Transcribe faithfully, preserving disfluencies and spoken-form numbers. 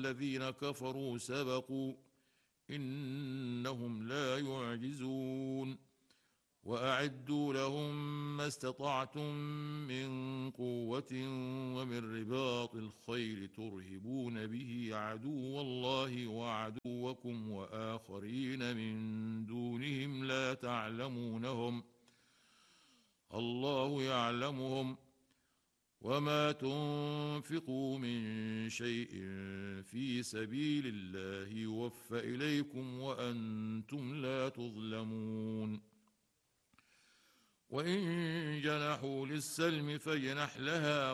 الذين كفروا سبقوا إنهم لا يعجزون وأعدوا لهم ما استطعتم من قوة ومن رباط الخيل ترهبون به عدو الله وعدوكم وآخرين من دونهم لا تعلمونهم الله يعلمهم وما تنفقوا من شيء في سبيل الله يوفى إليكم وأنتم لا تظلمون وإن جنحوا للسلم فاجنح لها